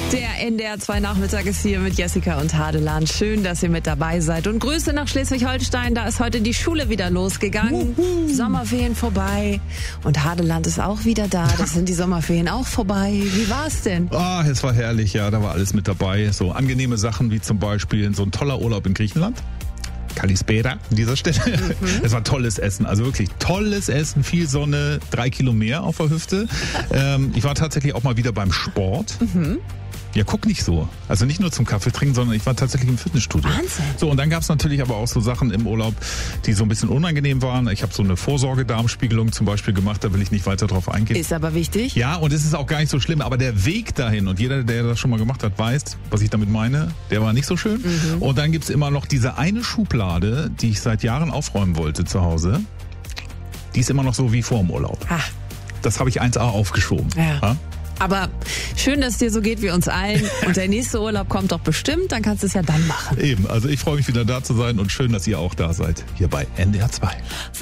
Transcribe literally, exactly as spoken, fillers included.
Der N D R zwei Nachmittag ist hier mit Jessica und Hadeland. Schön, dass ihr mit dabei seid. Und Grüße nach Schleswig-Holstein. Da ist heute die Schule wieder losgegangen. Wuhu. Sommerferien vorbei. Und Hadeland ist auch wieder da. Das sind die Sommerferien auch vorbei. Wie war's denn? Ah, es war herrlich. Ja, da war alles mit dabei. So angenehme Sachen wie zum Beispiel so ein toller Urlaub in Griechenland. Kalispera an dieser Stelle. Mhm. Es war tolles Essen, also wirklich tolles Essen, viel Sonne, drei Kilo mehr auf der Hüfte. ähm, ich war tatsächlich auch mal wieder beim Sport. Mhm. Ja, guck nicht so. Also nicht nur zum Kaffee trinken, sondern ich war tatsächlich im Fitnessstudio. Wahnsinn. So, und dann gab es natürlich aber auch so Sachen im Urlaub, die so ein bisschen unangenehm waren. Ich habe so eine Vorsorgedarmspiegelung zum Beispiel gemacht, da will ich nicht weiter drauf eingehen. Ist aber wichtig. Ja, und es ist auch gar nicht so schlimm, aber der Weg dahin, und jeder, der das schon mal gemacht hat, weiß, was ich damit meine, der war nicht so schön. Mhm. Und dann gibt's immer noch diese eine Schublade, die ich seit Jahren aufräumen wollte zu Hause. Die ist immer noch so wie vor dem Urlaub. Ha. Das habe ich eins A aufgeschoben. Ja. Ha? Aber schön, dass es dir so geht wie uns allen. Und der nächste Urlaub kommt doch bestimmt, dann kannst du es ja dann machen. Eben, also ich freue mich wieder da zu sein und schön, dass ihr auch da seid. Hier bei N D R zwei.